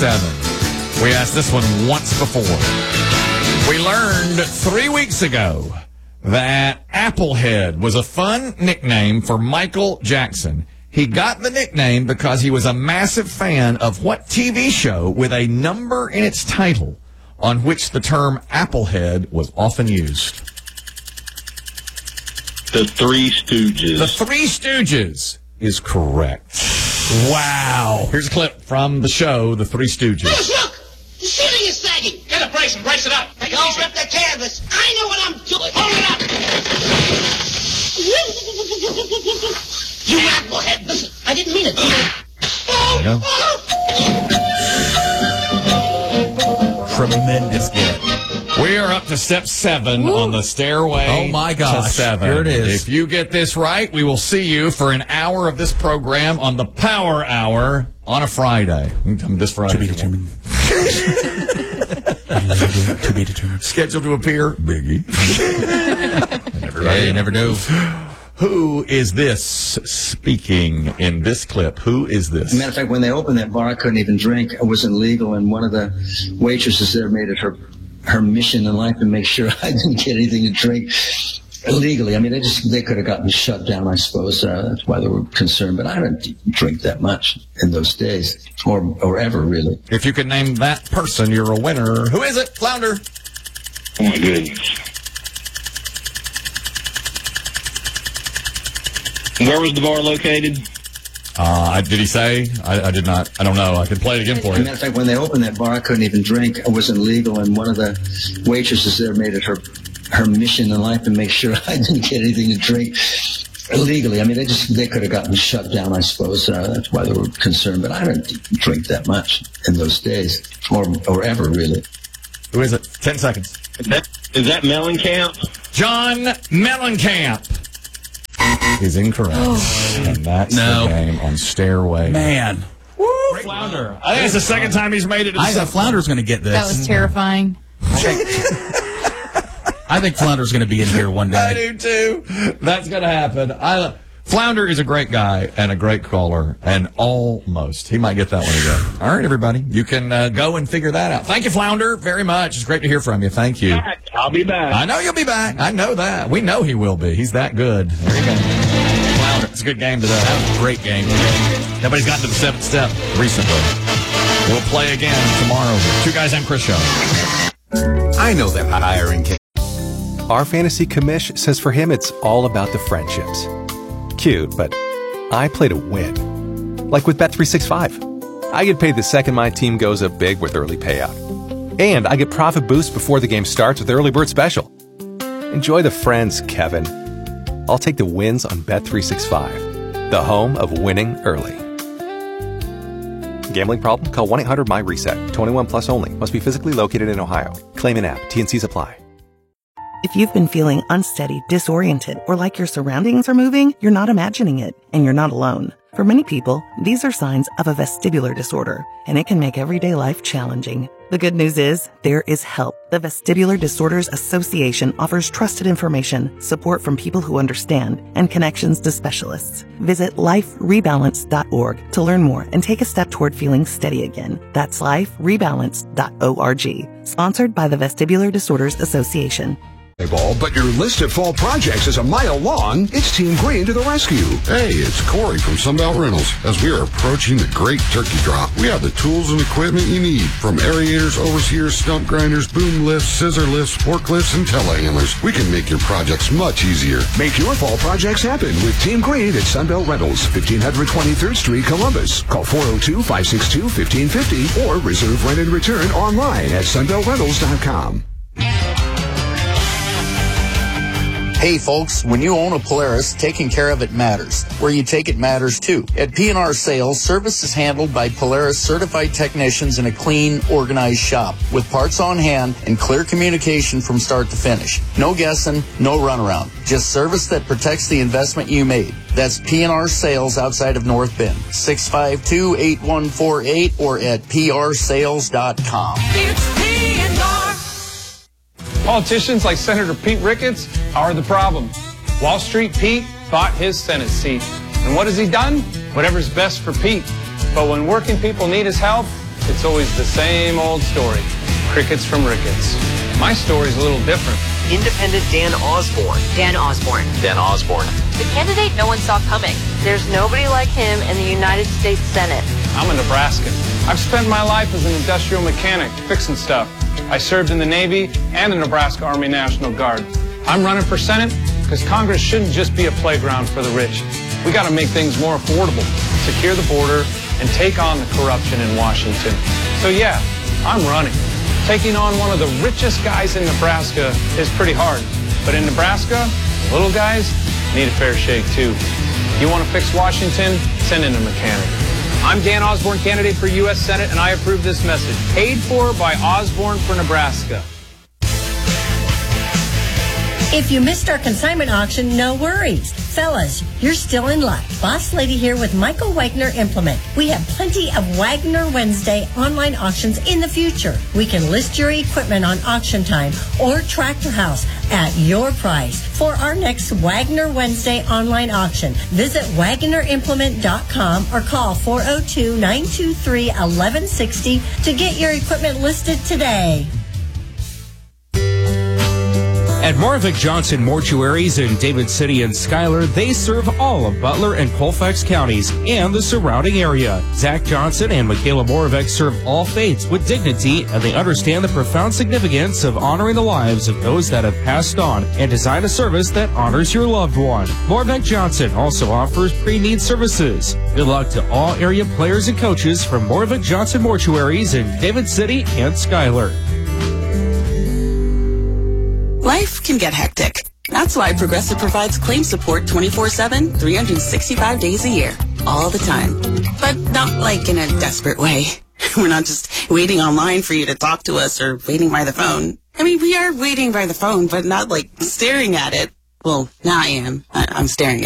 We asked this one once before. We learned 3 weeks ago that Applehead was a fun nickname for Michael Jackson. He got the nickname because he was a massive fan of what TV show with a number in its title on which the term Applehead was often used? The Three Stooges. The Three Stooges is correct. Wow. Here's a clip from the show, The Three Stooges. Hey, look! The ceiling is sagging! Get a brace and brace it up! Don't rip the canvas! I know what I'm doing! Hold it up! You Applehead! Listen, I didn't mean it. Tremendous get. We are up to step 7 on the stairway to 7. Here it is. If you get this right, we will see you for an hour of this program on the Power Hour on a Friday. This Friday. To be determined. To be determined. Scheduled to appear, Biggie. Yeah, you never know. Who is this speaking in this clip? Who is this? As a matter of fact, when they opened that bar, I couldn't even drink. It wasn't legal, and one of the waitresses there made it her mission in life to make sure I didn't get anything to drink illegally. I mean, they could have gotten shut down, I suppose. That's why they were concerned. But I didn't drink that much in those days, or ever, really. If you could name that person, you're a winner. Who is it? Flounder. Oh, my goodness. Where was the bar located? Did he say? I did not. I don't know. I can play it again for As a you. matter of fact, when they opened that bar, I couldn't even drink. It wasn't legal, and one of the waitresses there made it her mission in life to make sure I didn't get anything to drink illegally. I mean, they could have gotten shut down, I suppose. That's why they were concerned. But I didn't drink that much in those days, or ever, really. Who is it? 10 seconds. Is that Mellencamp? John Mellencamp is incorrect. And that's the game on Stairway. Man. Woo, Flounder. I think it's the second time he's made it. I thought Flounder's going to get this. That was terrifying. I think Flounder's going to be in here one day. I do too. That's going to happen. Flounder is a great guy and a great caller, and almost he might get that one again. All right, everybody, you can go and figure that out. Thank you, Flounder, very much. It's great to hear from you. Thank you. I'll be back. I know you'll be back. I know that. We know he will be. He's that good. There you go. Flounder. It's a good game today. That was a great game. Nobody's gotten to the 7th step recently. We'll play again tomorrow. Two Guys Named Chris show. I know that hiring can. Our fantasy commish says for him it's all about the friendships. Cute, but I play to win. Like with Bet365. I get paid the second my team goes up big with early payout. And I get profit boost before the game starts with Early Bird Special. Enjoy the friends, Kevin. I'll take the wins on Bet365, the home of winning early. Gambling problem? Call 1-800-MY-RESET. 21 plus only. Must be physically located in Ohio. Claim in app. T&Cs apply. If you've been feeling unsteady, disoriented, or like your surroundings are moving, you're not imagining it, and you're not alone. For many people, these are signs of a vestibular disorder, and it can make everyday life challenging. The good news is, there is help. The Vestibular Disorders Association offers trusted information, support from people who understand, and connections to specialists. Visit liferebalance.org to learn more and take a step toward feeling steady again. That's liferebalance.org. Sponsored by the Vestibular Disorders Association. But your list of fall projects is a mile long. It's Team Green to the rescue. Hey, it's Corey from Sunbelt Rentals. As we are approaching the great turkey drop, we have the tools and equipment you need. From aerators, overseers, stump grinders, boom lifts, scissor lifts, forklifts, and telehandlers. We can make your projects much easier. Make your fall projects happen with Team Green at Sunbelt Rentals, 1500 23rd Street, Columbus. Call 402-562-1550 or reserve rent and return online at sunbeltrentals.com. Hey folks, when you own a Polaris, taking care of it matters. Where you take it matters too. At P&R Sales, service is handled by Polaris certified technicians in a clean, organized shop with parts on hand and clear communication from start to finish. No guessing, no runaround. Just service that protects the investment you made. That's P&R Sales outside of North Bend. 652-8148 or at prsales.com. It's P&R. Politicians like Senator Pete Ricketts are the problem. Wall Street Pete bought his Senate seat. And what has he done? Whatever's best for Pete. But when working people need his help, it's always the same old story. Crickets from Ricketts. My story's a little different. Independent Dan Osborne. Dan Osborne. Dan Osborne. The candidate no one saw coming. There's nobody like him in the United States Senate. I'm a Nebraskan. I've spent my life as an industrial mechanic, fixing stuff. I served in the Navy and the Nebraska Army National Guard. I'm running for Senate because Congress shouldn't just be a playground for the rich. We got to make things more affordable, secure the border, and take on the corruption in Washington. So yeah, I'm running. Taking on one of the richest guys in Nebraska is pretty hard. But in Nebraska, little guys need a fair shake too. You want to fix Washington? Send in a mechanic. I'm Dan Osborne, candidate for U.S. Senate, and I approve this message. Paid for by Osborne for Nebraska. If you missed our consignment auction, no worries. Fellas, you're still in luck. Boss Lady here with Michael Wagner Implement. We have plenty of Wagner Wednesday online auctions in the future. We can list your equipment on Auction Time or Tractor House at your price. For our next Wagner Wednesday online auction, visit WagnerImplement.com or call 402-923-1160 to get your equipment listed today. At Moravec Johnson Mortuaries in David City and Schuyler, they serve all of Butler and Colfax counties and the surrounding area. Zach Johnson and Michaela Moravec serve all faiths with dignity, and they understand the profound significance of honoring the lives of those that have passed on and design a service that honors your loved one. Moravec Johnson also offers pre-need services. Good luck to all area players and coaches from Moravec Johnson Mortuaries in David City and Schuyler. Life can get hectic. That's why Progressive provides claim support 24/7, 365 days a year, all the time. But not like in a desperate way. We're not just waiting online for you to talk to us or waiting by the phone. I mean, we are waiting by the phone, but not like staring at it. Well, now I am. I'm staring